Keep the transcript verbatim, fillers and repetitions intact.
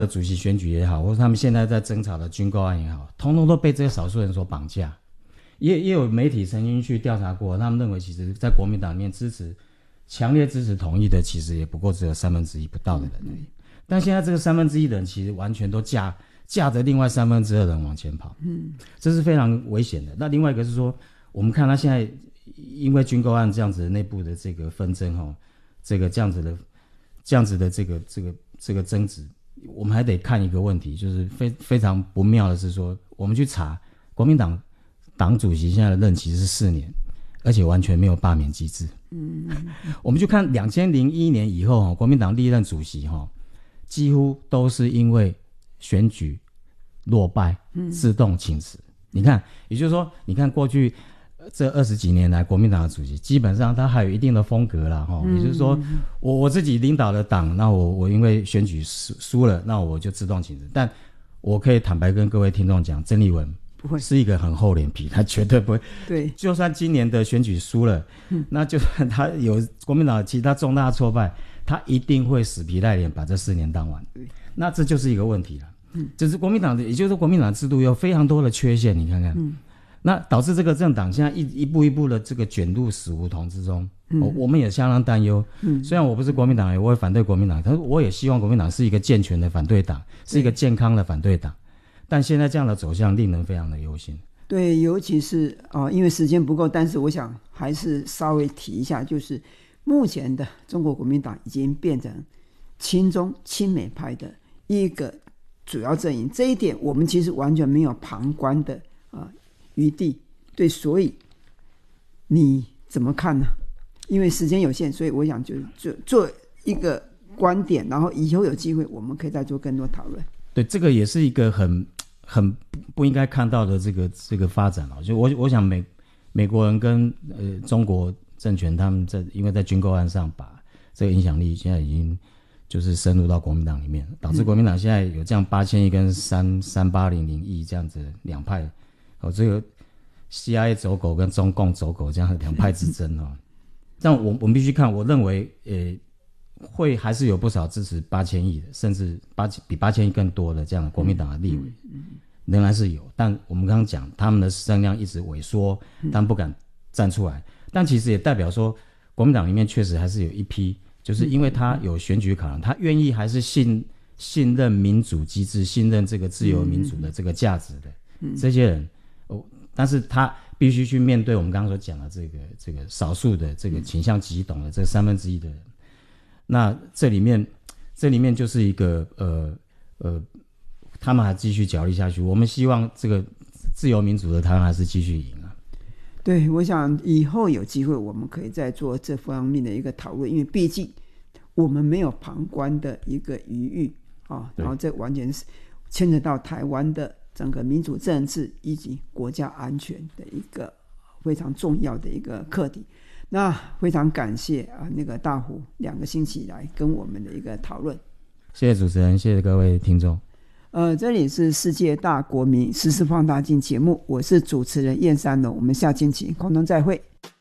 的主席选举也好，或者他们现在在争吵的军购案也好，通通都被这些少数人所绑架。也也有媒体曾经去调查过，他们认为其实在国民党里面支持强烈支持统一的，其实也不过只有三分之一不到的人而已。但现在这个三分之一的人，其实完全都架架着另外三分之二的人往前跑，嗯，这是非常危险的。那另外一个是说，我们看他现在因为军购案这样子的内部的这个纷争哈，这个这样子的这样子的这个这个这个争执，我们还得看一个问题，就是非非常不妙的是说，我们去查国民党党主席现在的任期是四年，而且完全没有罢免机制。嗯，我们就看两千零一年以后，国民党历任主席几乎都是因为选举落败自动请辞。嗯、你看，也就是说，你看过去这二十几年来，国民党的主席基本上他还有一定的风格啦，嗯、也就是说，我我自己领导的党，那我我因为选举输输了，那我就自动请辞。但我可以坦白跟各位听众讲，曾丽文不会是一个很厚脸皮，他绝对不会。对，就算今年的选举输了，嗯、那就算他有国民党其他重大挫败，他一定会死皮赖脸把这四年当完。那这就是一个问题了。嗯，就是国民党的，也就是国民党制度有非常多的缺陷，你看看。嗯，那导致这个政党现在一一步一步的这个卷入死胡同之中。嗯，我我们也相当担忧。嗯，虽然我不是国民党人，我会反对国民党，但是我也希望国民党是一个健全的反对党，是一个健康的反对党。但现在这样的走向令人非常的忧心。 对，尤其是、呃、因为时间不够，但是我想还是稍微提一下，就是目前的中国国民党已经变成亲中亲美派的一个主要阵营，这一点我们其实完全没有旁观的、呃、余地。对，所以你怎么看呢？因为时间有限，所以我想就就做一个观点，然后以后有机会我们可以再做更多讨论。 对，这个也是一个很很不应该看到的这个这个发展就我我想美美国人跟呃中国政权他们在因为在军购案上把这个影响力现在已经就是深入到国民党里面，导致国民党现在有这样八千亿跟三三八零零亿这样子两派哦，这个 C I A 走狗跟中共走狗这样的两派之争哦。但我我们必须看，我认为呃。会还是有不少支持八千亿的，甚至八比八千亿更多的这样的国民党的立委，嗯嗯、仍然是有。但我们刚刚讲，他们的声量一直萎缩，但不敢站出来。但其实也代表说，国民党里面确实还是有一批，就是因为他有选举考量，他愿意还是信信任民主机制，信任这个自由民主的这个价值的、嗯、这些人。哦，但是他必须去面对我们刚刚所讲的这个这个少数的这个倾向极懂的这三分之一的人。那这里面，这里面就是一个呃呃，他们还继续角力下去。我们希望这个自由民主的台湾还是继续赢啊。 对，我想以后有机会我们可以再做这方面的一个讨论，因为毕竟我们没有旁观的一个余裕啊，然后这完全是牵扯到台湾的整个民主政治以及国家安全的一个非常重要的一个课题。那非常感谢啊，那个大虎两个星期来跟我们的一个讨论。 谢谢主持人，谢谢各位听众。 呃，这里是世界大国民时事放大镜节目，我是主持人燕山龙，我们下星期空中再会。